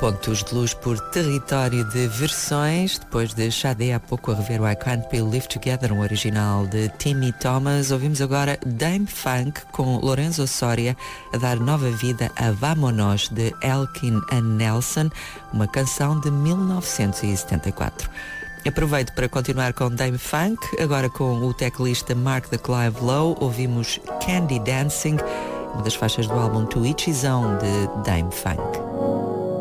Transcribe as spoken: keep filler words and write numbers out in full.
Pontos de luz por território de versões. Depois de Xadé há pouco a rever o I Can't Be Live Together, um original de Timmy Thomas, ouvimos agora Dame Funk com Lorenzo Soria a dar nova vida a Vámonos de Elkin and Nelson, uma canção de mil novecentos e setenta e quatro. Aproveito para continuar com Dame Funk, agora com o teclista Mark the Clive Lowe, ouvimos Candy Dancing, uma das faixas do álbum To Each His Own de Dame Funk.